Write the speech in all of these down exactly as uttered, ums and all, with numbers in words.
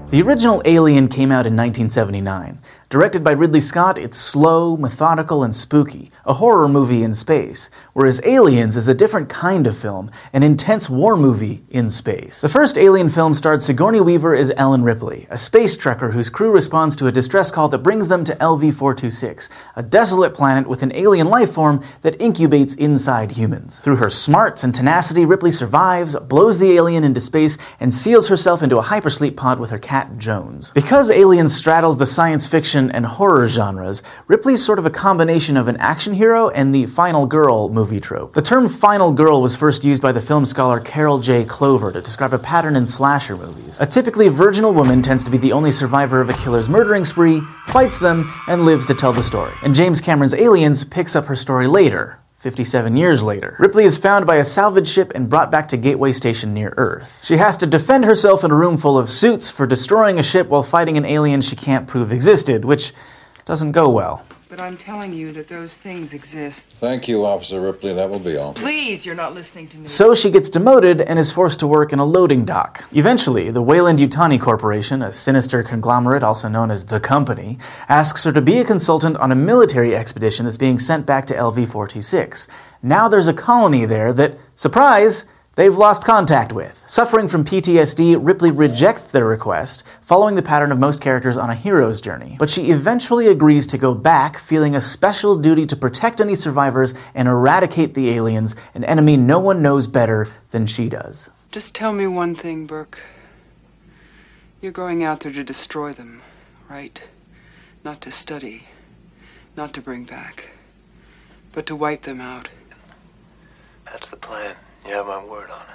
The original Alien came out in nineteen seventy-nine. Directed by Ridley Scott, it's slow, methodical, and spooky, a horror movie in space, whereas Aliens is a different kind of film, an intense war movie in space. The first Alien film starred Sigourney Weaver as Ellen Ripley, a space trekker whose crew responds to a distress call that brings them to L V four twenty-six, a desolate planet with an alien life form that incubates inside humans. Through her smarts and tenacity, Ripley survives, blows the alien into space, and seals herself into a hypersleep pod with her cat Jones. Because Aliens straddles the science fiction and horror genres, Ripley's sort of a combination of an action hero and the final girl movie trope. The term final girl was first used by the film scholar Carol J. Clover to describe a pattern in slasher movies. A typically virginal woman tends to be the only survivor of a killer's murdering spree, fights them, and lives to tell the story. And James Cameron's Aliens picks up her story later, fifty-seven years later. Ripley is found by a salvage ship and brought back to Gateway Station near Earth. She has to defend herself in a room full of suits for destroying a ship while fighting an alien she can't prove existed, which doesn't go well. But I'm telling you that those things exist. Thank you, Officer Ripley. That will be all. Please, you're not listening to me. So she gets demoted and is forced to work in a loading dock. Eventually, the Weyland-Yutani Corporation, a sinister conglomerate also known as The Company, asks her to be a consultant on a military expedition that's being sent back to L V four twenty-six. Now there's a colony there that, surprise, they've lost contact with. Suffering from P T S D, Ripley rejects their request, following the pattern of most characters on a hero's journey. But she eventually agrees to go back, feeling a special duty to protect any survivors and eradicate the aliens, an enemy no one knows better than she does. Just tell me one thing, Burke. You're going out there to destroy them, right? Not to study, not to bring back, but to wipe them out. That's the plan. You have my word on it.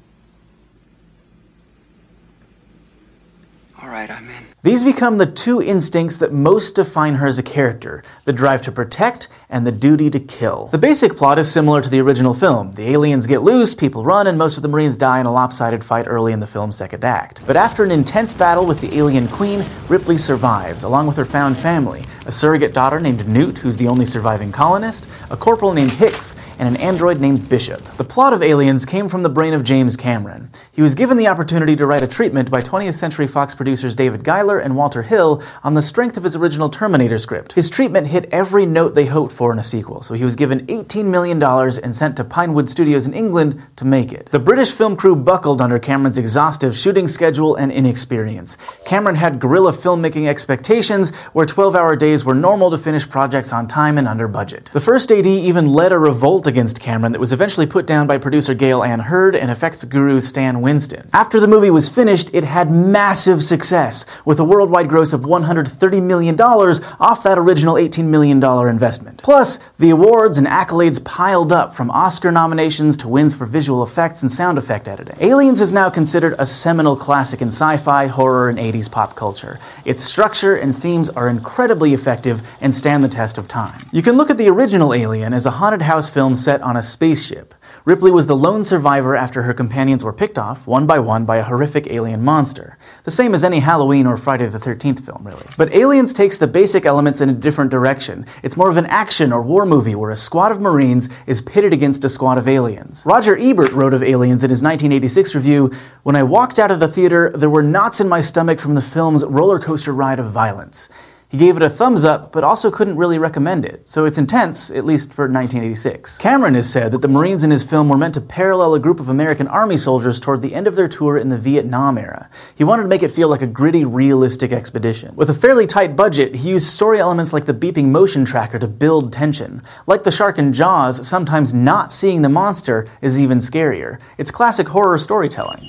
All right, I'm in. These become the two instincts that most define her as a character, the drive to protect and the duty to kill. The basic plot is similar to the original film. The aliens get loose, people run, and most of the Marines die in a lopsided fight early in the film's second act. But after an intense battle with the alien queen, Ripley survives, along with her found family, a surrogate daughter named Newt, who's the only surviving colonist, a corporal named Hicks, and an android named Bishop. The plot of Aliens came from the brain of James Cameron. He was given the opportunity to write a treatment by twentieth Century Fox producers David Giler and Walter Hill on the strength of his original Terminator script. His treatment hit every note they hoped for in a sequel, so he was given eighteen million dollars and sent to Pinewood Studios in England to make it. The British film crew buckled under Cameron's exhaustive shooting schedule and inexperience. Cameron had guerrilla filmmaking expectations, where twelve-hour days were normal to finish projects on time and under budget. The first A D even led a revolt against Cameron that was eventually put down by producer Gail Ann Hurd and effects guru Stan Winston. After the movie was finished, it had massive success, with a worldwide gross of one hundred thirty million dollars off that original eighteen million dollars investment. Plus, the awards and accolades piled up, from Oscar nominations to wins for visual effects and sound effect editing. Aliens is now considered a seminal classic in sci-fi, horror, and eighties pop culture. Its structure and themes are incredibly effective and stand the test of time. You can look at the original Alien as a haunted house film set on a spaceship. Ripley was the lone survivor after her companions were picked off, one by one, by a horrific alien monster. The same as any Halloween or Friday the thirteenth film, really. But Aliens takes the basic elements in a different direction. It's more of an action or war movie where a squad of Marines is pitted against a squad of aliens. Roger Ebert wrote of Aliens in his nineteen eighty-six review, "When I walked out of the theater, there were knots in my stomach from the film's roller coaster ride of violence." He gave it a thumbs up, but also couldn't really recommend it, so it's intense, at least for nineteen eighty-six. Cameron has said that the Marines in his film were meant to parallel a group of American Army soldiers toward the end of their tour in the Vietnam era. He wanted to make it feel like a gritty, realistic expedition. With a fairly tight budget, he used story elements like the beeping motion tracker to build tension. Like the shark in Jaws, sometimes not seeing the monster is even scarier. It's classic horror storytelling.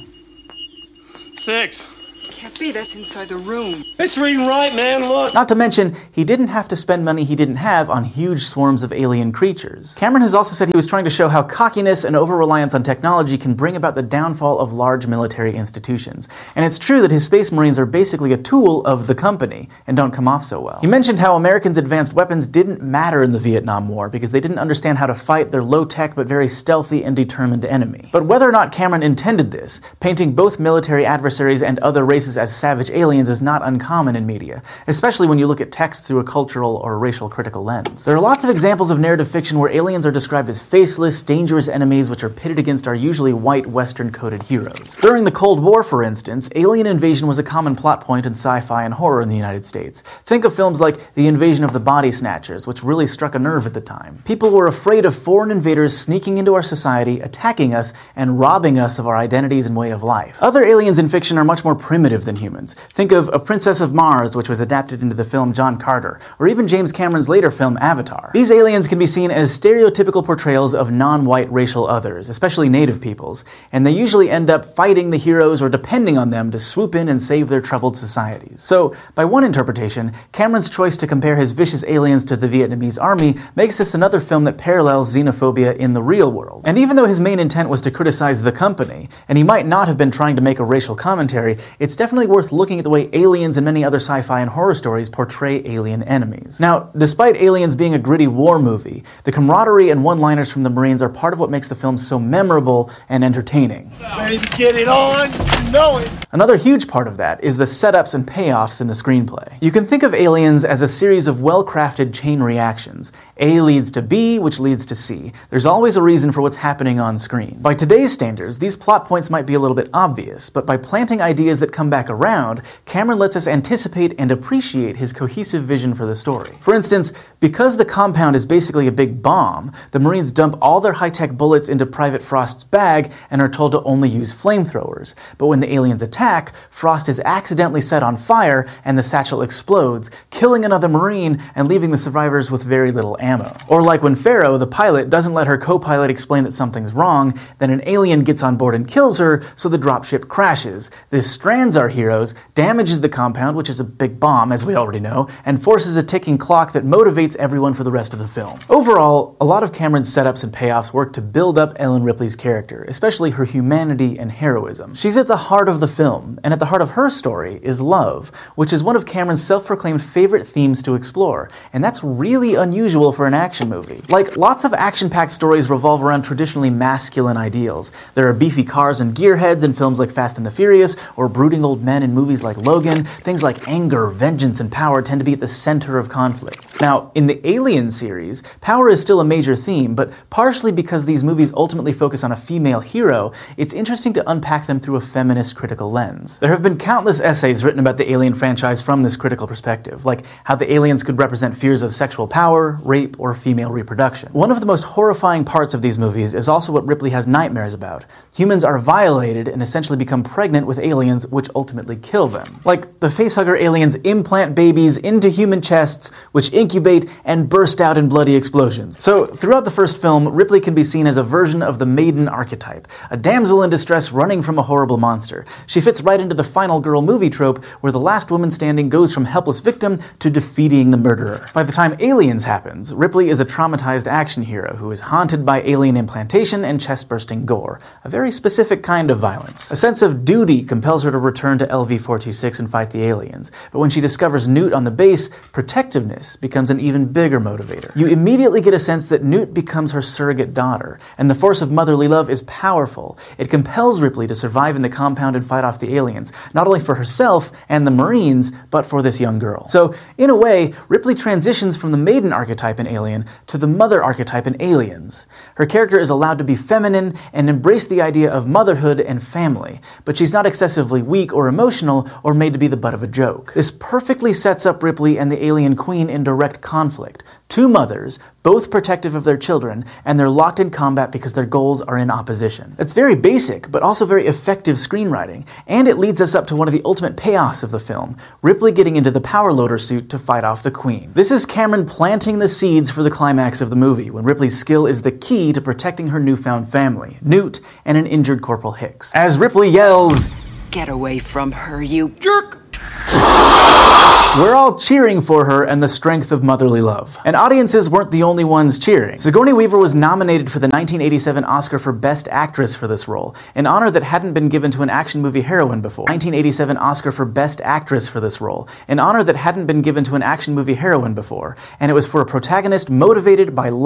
Six. Can't be, that's inside the room. It's reading right, man, look! Not to mention, he didn't have to spend money he didn't have on huge swarms of alien creatures. Cameron has also said he was trying to show how cockiness and over-reliance on technology can bring about the downfall of large military institutions. And it's true that his Space Marines are basically a tool of the company, and don't come off so well. He mentioned how Americans' advanced weapons didn't matter in the Vietnam War because they didn't understand how to fight their low-tech but very stealthy and determined enemy. But whether or not Cameron intended this, painting both military adversaries and other races races as savage aliens is not uncommon in media, especially when you look at text through a cultural or racial critical lens. There are lots of examples of narrative fiction where aliens are described as faceless, dangerous enemies which are pitted against our usually white, Western-coded heroes. During the Cold War, for instance, alien invasion was a common plot point in sci-fi and horror in the United States. Think of films like The Invasion of the Body Snatchers, which really struck a nerve at the time. People were afraid of foreign invaders sneaking into our society, attacking us, and robbing us of our identities and way of life. Other aliens in fiction are much more primitive than humans. Think of A Princess of Mars, which was adapted into the film John Carter, or even James Cameron's later film Avatar. These aliens can be seen as stereotypical portrayals of non-white racial others, especially native peoples, and they usually end up fighting the heroes or depending on them to swoop in and save their troubled societies. So, by one interpretation, Cameron's choice to compare his vicious aliens to the Vietnamese army makes this another film that parallels xenophobia in the real world. And even though his main intent was to criticize the company, and he might not have been trying to make a racial commentary, it's definitely worth looking at the way Aliens and many other sci-fi and horror stories portray alien enemies. Now, despite Aliens being a gritty war movie, the camaraderie and one-liners from the Marines are part of what makes the film so memorable and entertaining. Ready to get it on? You know it. Another huge part of that is the setups and payoffs in the screenplay. You can think of Aliens as a series of well-crafted chain reactions. A leads to B, which leads to C. There's always a reason for what's happening on screen. By today's standards, these plot points might be a little bit obvious, but by planting ideas that come back around, Cameron lets us anticipate and appreciate his cohesive vision for the story. For instance, because the compound is basically a big bomb, the Marines dump all their high-tech bullets into Private Frost's bag and are told to only use flamethrowers. But when the aliens attack, Frost is accidentally set on fire and the satchel explodes, killing another Marine and leaving the survivors with very little ammo. Or like when Pharaoh, the pilot, doesn't let her co-pilot explain that something's wrong, then an alien gets on board and kills her, so the dropship crashes. This strands our heroes, damages the compound, which is a big bomb, as we already know, and forces a ticking clock that motivates everyone for the rest of the film. Overall, a lot of Cameron's setups and payoffs work to build up Ellen Ripley's character, especially her humanity and heroism. She's at the heart of the film, and at the heart of her story is love, which is one of Cameron's self-proclaimed favorite themes to explore, and that's really unusual for an action movie. Like, lots of action-packed stories revolve around traditionally masculine ideals. There are beefy cars and gearheads in films like Fast and the Furious, or brooding old men in movies like Logan. Things like anger, vengeance, and power tend to be at the center of conflicts. Now, in the Alien series, power is still a major theme, but partially because these movies ultimately focus on a female hero, it's interesting to unpack them through a feminist critical lens. There have been countless essays written about the Alien franchise from this critical perspective, like how the aliens could represent fears of sexual power, rape, or female reproduction. One of the most horrifying parts of these movies is also what Ripley has nightmares about. Humans are violated and essentially become pregnant with aliens, which ultimately kill them. Like, the facehugger aliens implant babies into human chests, which incubate and burst out in bloody explosions. So, throughout the first film, Ripley can be seen as a version of the maiden archetype, a damsel in distress running from a horrible monster. She fits right into the final girl movie trope, where the last woman standing goes from helpless victim to defeating the murderer. By the time Aliens happens, Ripley is a traumatized action hero who is haunted by alien implantation and chest-bursting gore, a very specific kind of violence. A sense of duty compels her to return to L V four twenty-six and fight the aliens, but when she discovers Newt on the base, protectiveness becomes an even bigger motivator. You immediately get a sense that Newt becomes her surrogate daughter, and the force of motherly love is powerful. It compels Ripley to survive in the compound and fight off the aliens, not only for herself and the Marines, but for this young girl. So, in a way, Ripley transitions from the maiden archetype in Alien to the mother archetype in Aliens. Her character is allowed to be feminine and embrace the idea of motherhood and family, but she's not excessively weak or emotional or made to be the butt of a joke. This perfectly sets up Ripley and the alien queen in direct conflict. Two mothers, both protective of their children, and they're locked in combat because their goals are in opposition. It's very basic, but also very effective screenwriting, and it leads us up to one of the ultimate payoffs of the film, Ripley getting into the power loader suit to fight off the Queen. This is Cameron planting the seeds for the climax of the movie, when Ripley's skill is the key to protecting her newfound family, Newt and an injured Corporal Hicks. As Ripley yells, Get away from her, you jerk! we're all cheering for her and the strength of motherly love. And audiences weren't the only ones cheering. Sigourney Weaver was nominated for the nineteen eighty-seven Oscar for Best Actress for this role, an honor that hadn't been given to an action movie heroine before. nineteen eighty-seven Oscar for Best Actress for this role, an honor that hadn't been given to an action movie heroine before, and it was for a protagonist motivated by love.